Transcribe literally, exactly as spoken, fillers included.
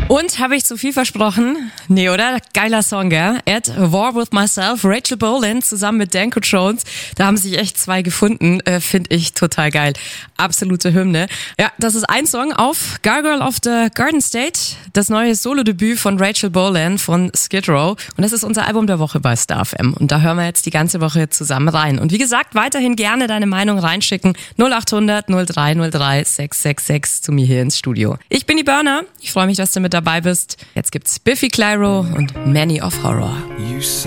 Und habe ich zu viel versprochen? Nee, oder? Geiler Song, gell? At War With Myself, Rachel Bolan zusammen mit Danko Jones. Da haben sich echt zwei gefunden. Äh, Finde ich total geil. Absolute Hymne. Ja, das ist ein Song auf Gargoyle of the Garden State, das neue Solo-Debüt von Rachel Bolan von Skid Row. Und das ist unser Album der Woche bei Star F M. Und da hören wir jetzt die ganze Woche zusammen rein. Und wie gesagt, weiterhin gerne deine Meinung reinschicken. null acht hundert null drei null drei sechs sechs sechs zu mir hier ins Studio. Ich bin die Burner. Ich freue mich, dass du mit dabei bist. Jetzt gibt's Biffy Clyro und Manny of Horror.